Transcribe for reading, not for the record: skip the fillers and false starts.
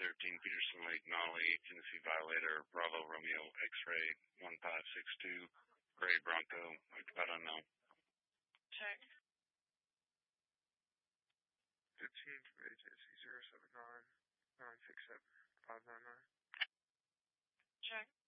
13 Peterson Lake, Nolly, Tennessee Violator, Bravo Romeo X-Ray 1562, Gray Bronco, occupied unknown. Check. 15 from agency 079 967 599. Check.